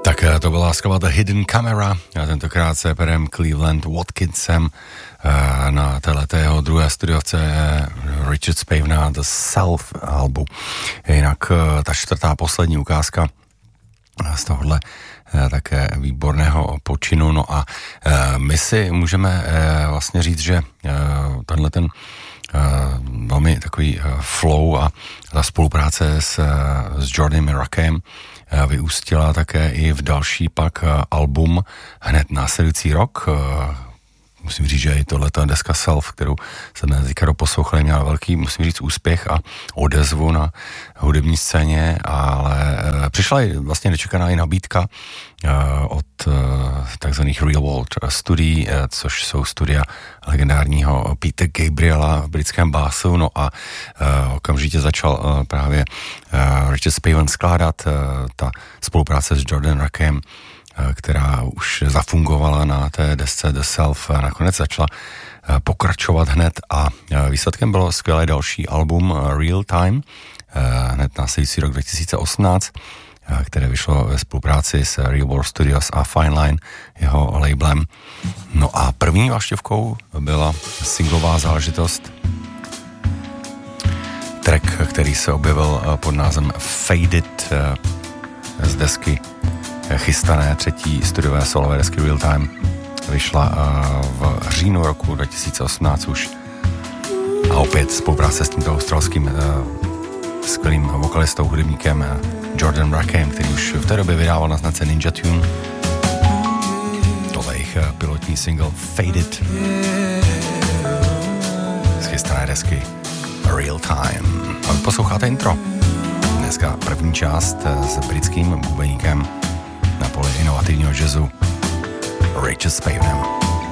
Tak to byla skvělá The Hidden Camera, a tentokrát s reperem Cleveland Watkinsem na téhleté jeho druhé studiovce Richard Spavena The Self albu. Jinak ta čtvrtá poslední ukázka z tohohle také výborného počinu. No a my si můžeme vlastně říct, že tenhle ten velmi takový flow a ta spolupráce s Jordanem Rackem vyústila také i v další pak album hned následující rok. Musím říct, že i tohleto deska Self, kterou jsme teďka doposlouchali, měla velký, musím říct, úspěch a odezvu na hudební scéně, ale přišla i vlastně nečekaná i nabídka od takzvaných Real World studií, což jsou studia legendárního Peter Gabriela v britském básu, no a okamžitě začal právě Richard Spaven skládat. Ta spolupráce s Jordanem Rackem, která už zafungovala na té desce The Self, nakonec začala pokračovat hned a výsledkem bylo skvělé další album Real Time, hned následující rok 2018, které vyšlo ve spolupráci s Real World Studios a Fine Line, jeho labelem. No a první váštěvkou byla singlová záležitost, track, který se objevil pod názvem Faded z desky chystané třetí studiové solové desky Real Time. Vyšla v říjnu roku 2018 už a opět spolupráce s tímto australským skvělým vokalistou, hudebníkem Jordanem Rackem, který už v té době vydával na značce Ninja Tune. Tohle je jejich pilotní single Faded z chystané desky Real Time. A vy posloucháte intro. Dneska první část s britským bubeníkem na poli inovativního jazzu Richard Spavenem.